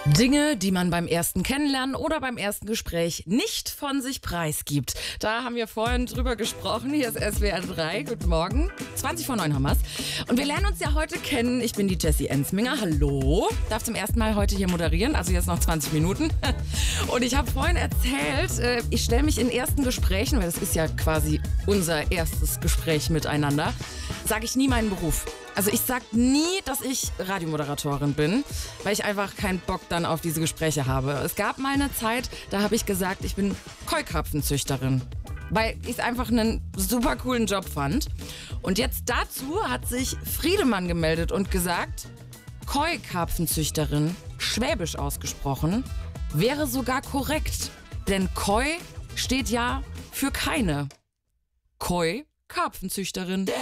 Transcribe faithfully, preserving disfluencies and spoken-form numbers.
Dinge, die man beim ersten Kennenlernen oder beim ersten Gespräch nicht von sich preisgibt. Da haben wir vorhin drüber gesprochen. Hier ist S W R drei. Guten Morgen. zwanzig vor neun haben wir's. Und wir lernen uns ja heute kennen. Ich bin die Jessie Ensminger. Hallo. Darf zum ersten Mal heute hier moderieren. Also jetzt noch zwanzig Minuten. Und ich habe vorhin erzählt, ich stelle mich in ersten Gesprächen, weil das ist ja quasi unser erstes Gespräch miteinander, sage ich nie meinen Beruf. Also ich sag nie, dass ich Radiomoderatorin bin, weil ich einfach keinen Bock dann auf diese Gespräche habe. Es gab mal eine Zeit, da habe ich gesagt, ich bin Koi-Karpfenzüchterin, weil ich es einfach einen super coolen Job fand. Und jetzt dazu hat sich Friedemann gemeldet und gesagt, Koi-Karpfenzüchterin, schwäbisch ausgesprochen, wäre sogar korrekt. Denn Koi steht ja für keine. Koi-Karpfenzüchterin.